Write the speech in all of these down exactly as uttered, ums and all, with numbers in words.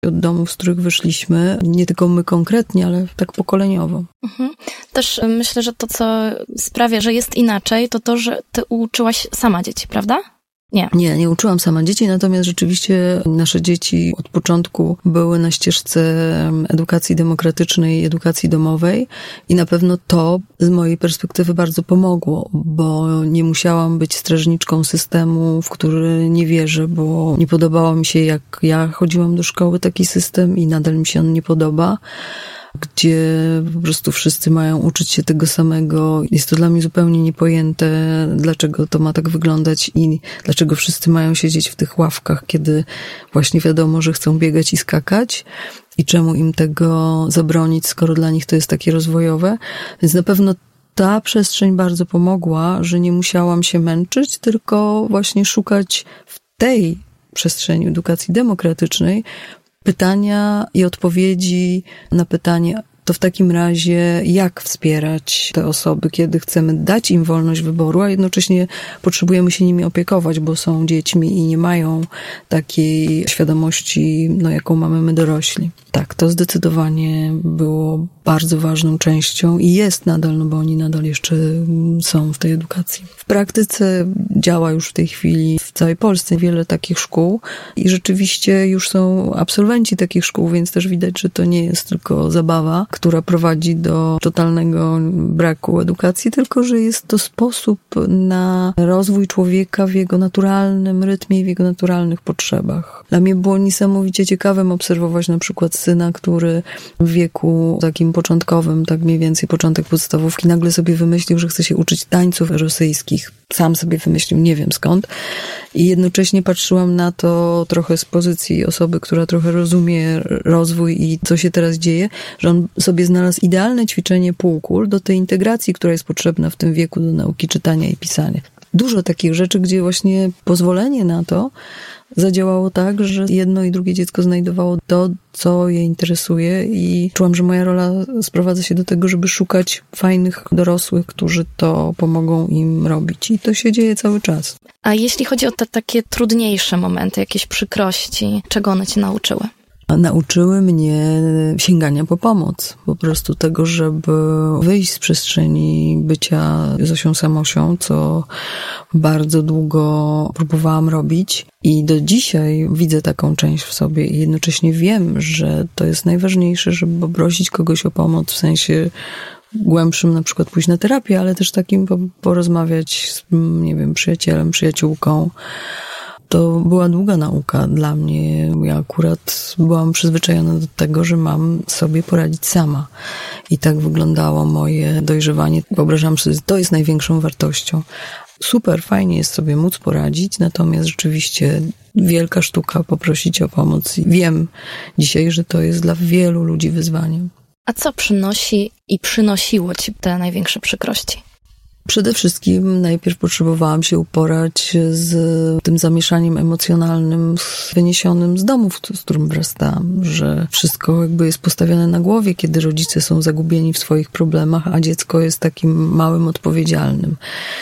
od domów, z których wyszliśmy. Nie tylko my konkretnie, ale tak pokoleniowo. Mhm. Też myślę, że to, co sprawia, że jest inaczej, to to, że ty uczyłaś sama dzieci, prawda? Nie. Nie, nie uczyłam sama dzieci, natomiast rzeczywiście nasze dzieci od początku były na ścieżce edukacji demokratycznej, edukacji domowej i na pewno to z mojej perspektywy bardzo pomogło, bo nie musiałam być strażniczką systemu, w który nie wierzę, bo nie podobało mi się, jak ja chodziłam do szkoły, taki system i nadal mi się on nie podoba, gdzie po prostu wszyscy mają uczyć się tego samego. Jest to dla mnie zupełnie niepojęte, dlaczego to ma tak wyglądać i dlaczego wszyscy mają siedzieć w tych ławkach, kiedy właśnie wiadomo, że chcą biegać i skakać i czemu im tego zabronić, skoro dla nich to jest takie rozwojowe. Więc na pewno ta przestrzeń bardzo pomogła, że nie musiałam się męczyć, tylko właśnie szukać w tej przestrzeni edukacji demokratycznej pytania i odpowiedzi na pytanie, to w takim razie jak wspierać te osoby, kiedy chcemy dać im wolność wyboru, a jednocześnie potrzebujemy się nimi opiekować, bo są dziećmi i nie mają takiej świadomości, no, jaką mamy my dorośli. Tak, to zdecydowanie było bardzo ważną częścią i jest nadal, no bo oni nadal jeszcze są w tej edukacji. W praktyce działa już w tej chwili w całej Polsce wiele takich szkół i rzeczywiście już są absolwenci takich szkół, więc też widać, że to nie jest tylko zabawa, która prowadzi do totalnego braku edukacji, tylko że jest to sposób na rozwój człowieka w jego naturalnym rytmie i w jego naturalnych potrzebach. Dla mnie było niesamowicie ciekawym obserwować na przykład syna, który w wieku takim początkowym, tak mniej więcej początek podstawówki, nagle sobie wymyślił, że chce się uczyć tańców rosyjskich. Sam sobie wymyślił, nie wiem skąd. I jednocześnie patrzyłam na to trochę z pozycji osoby, która trochę rozumie rozwój i co się teraz dzieje, że on sobie znalazł idealne ćwiczenie półkul do tej integracji, która jest potrzebna w tym wieku do nauki czytania i pisania. Dużo takich rzeczy, gdzie właśnie pozwolenie na to zadziałało tak, że jedno i drugie dziecko znajdowało to, co je interesuje i czułam, że moja rola sprowadza się do tego, żeby szukać fajnych dorosłych, którzy to pomogą im robić. I to się dzieje cały czas. A jeśli chodzi o te takie trudniejsze momenty, jakieś przykrości, czego one cię nauczyły? Nauczyły mnie sięgania po pomoc. Po prostu tego, żeby wyjść z przestrzeni bycia Zosią Samosią, co bardzo długo próbowałam robić. I do dzisiaj widzę taką część w sobie i jednocześnie wiem, że to jest najważniejsze, żeby poprosić kogoś o pomoc w sensie głębszym, na przykład pójść na terapię, ale też takim porozmawiać z, nie wiem, przyjacielem, przyjaciółką. To była długa nauka dla mnie. Ja akurat byłam przyzwyczajona do tego, że mam sobie poradzić sama. I tak wyglądało moje dojrzewanie. Wyobrażam sobie, że to jest największą wartością. Super, fajnie jest sobie móc poradzić, natomiast rzeczywiście wielka sztuka poprosić o pomoc. I wiem dzisiaj, że to jest dla wielu ludzi wyzwaniem. A co przynosi i przynosiło ci te największe przykrości? Przede wszystkim najpierw potrzebowałam się uporać z tym zamieszaniem emocjonalnym wyniesionym z domu, z którym wyrastałam, że wszystko jakby jest postawione na głowie, kiedy rodzice są zagubieni w swoich problemach, a dziecko jest takim małym odpowiedzialnym,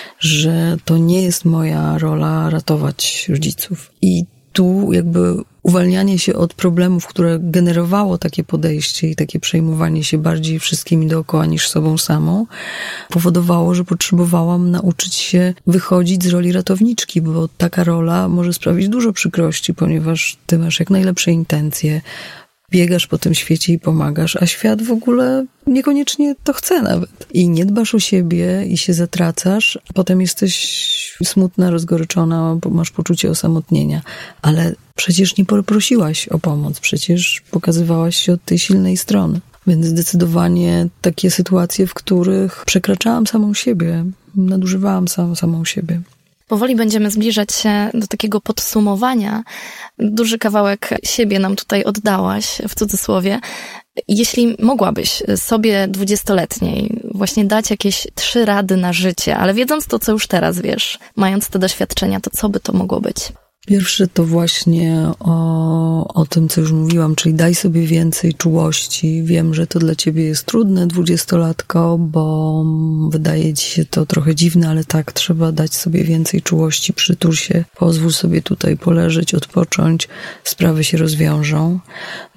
że to nie jest moja rola ratować rodziców. I tu jakby uwalnianie się od problemów, które generowało takie podejście i takie przejmowanie się bardziej wszystkimi dookoła niż sobą samą, powodowało, że potrzebowałam nauczyć się wychodzić z roli ratowniczki, bo taka rola może sprawić dużo przykrości, ponieważ ty masz jak najlepsze intencje, biegasz po tym świecie i pomagasz, a świat w ogóle niekoniecznie to chce nawet. I nie dbasz o siebie i się zatracasz, potem jesteś smutna, rozgoryczona, bo masz poczucie osamotnienia. Ale przecież nie poprosiłaś o pomoc, przecież pokazywałaś się od tej silnej strony. Więc zdecydowanie takie sytuacje, w których przekraczałam samą siebie, nadużywałam sam, samą siebie. Powoli będziemy zbliżać się do takiego podsumowania. Duży kawałek siebie nam tutaj oddałaś, w cudzysłowie. Jeśli mogłabyś sobie dwudziestoletniej właśnie dać jakieś trzy rady na życie, ale wiedząc to, co już teraz wiesz, mając te doświadczenia, to co by to mogło być? Pierwsze to właśnie o, o tym, co już mówiłam, czyli daj sobie więcej czułości. Wiem, że to dla ciebie jest trudne, dwudziestolatko, bo wydaje ci się to trochę dziwne, ale tak, trzeba dać sobie więcej czułości, przytul się, pozwól sobie tutaj poleżeć, odpocząć, sprawy się rozwiążą.